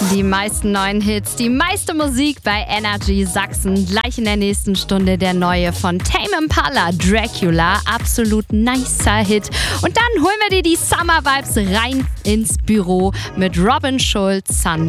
Die meisten neuen Hits, die meiste Musik bei Energy Sachsen. Gleich in der nächsten Stunde der neue von Tame Impala, Dracula. Absolut nicer Hit. Und dann holen wir dir die Summer Vibes rein ins Büro mit Robin Schulz, Sun